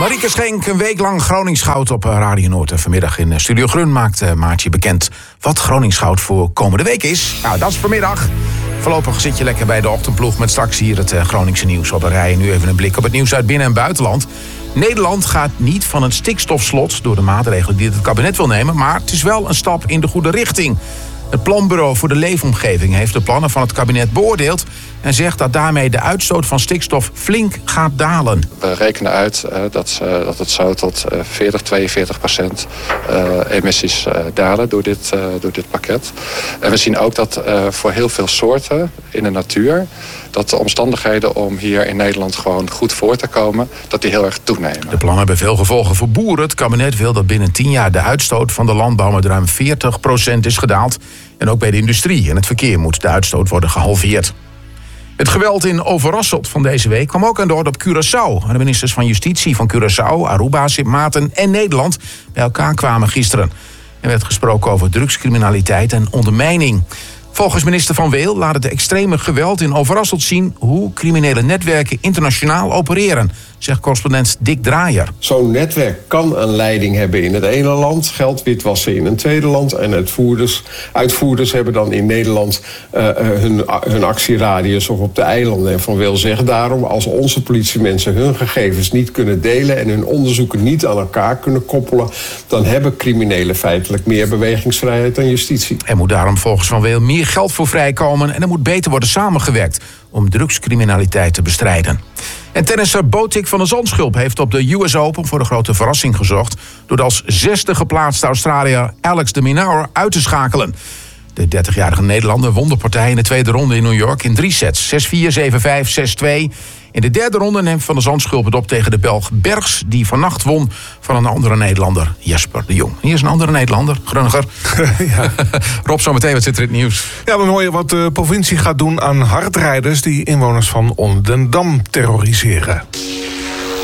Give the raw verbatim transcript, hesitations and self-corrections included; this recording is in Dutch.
Marieke Schenk, een week lang Groningsgoud op Radio Noord. En vanmiddag in Studio Grun maakt uh, Maartje bekend wat Groningsgoud voor komende week is. Nou, dat is vanmiddag. Voorlopig zit je lekker bij de ochtendploeg met straks hier het uh, Groningse nieuws op een rij. Nu even een blik op het nieuws uit binnen- en buitenland. Nederland gaat niet van een stikstofslot door de maatregelen die het kabinet wil nemen, maar het is wel een stap in de goede richting. Het Planbureau voor de Leefomgeving heeft de plannen van het kabinet beoordeeld en zegt dat daarmee de uitstoot van stikstof flink gaat dalen. We rekenen uit uh, dat, uh, dat het zo tot uh, veertig, tweeënveertig procent uh, emissies uh, dalen door dit, uh, door dit pakket. En we zien ook dat uh, voor heel veel soorten in de natuur, dat de omstandigheden om hier in Nederland gewoon goed voor te komen, dat die heel erg toenemen. De plannen hebben veel gevolgen voor boeren. Het kabinet wil dat binnen tien jaar de uitstoot van de landbouw met ruim veertig procent is gedaald. En ook bij de industrie en het verkeer moet de uitstoot worden gehalveerd. Het geweld in Overasselt van deze week kwam ook aan de orde op Curaçao. De ministers van Justitie van Curaçao, Aruba, Sint Maarten en Nederland bij elkaar kwamen gisteren. Er werd gesproken over drugscriminaliteit en ondermijning. Volgens minister Van Weel laat het extreme geweld in Overasselt zien hoe criminele netwerken internationaal opereren, zegt correspondent Dick Draaier. Zo'n netwerk kan een leiding hebben in het ene land, geld witwassen in een tweede land en uitvoerders, uitvoerders hebben dan in Nederland uh, hun, hun actieradius of op de eilanden. En Van Weel zegt daarom, als onze politiemensen hun gegevens niet kunnen delen en hun onderzoeken niet aan elkaar kunnen koppelen, dan hebben criminelen feitelijk meer bewegingsvrijheid dan justitie. Er moet daarom volgens Van Weel meer geld voor vrijkomen en er moet beter worden samengewerkt om drugscriminaliteit te bestrijden. En tennisser Botic van der Zandschulp heeft op de U S Open voor een grote verrassing gezorgd door de als zesde geplaatste Australiër Alex de Minaur uit te schakelen. De dertigjarige Nederlander won de partij in de tweede ronde in New York in drie sets. zes vier, zeven vijf, zes twee. In de derde ronde neemt Van der Zandschulp het op tegen de Belg Bergs, die vannacht won van een andere Nederlander, Jesper de Jong. Hier is een andere Nederlander, Grunniger. Ja. Rob, zometeen, wat zit er in het nieuws? Ja, dan hoor je wat de provincie gaat doen aan hardrijders die inwoners van Onderdendam terroriseren.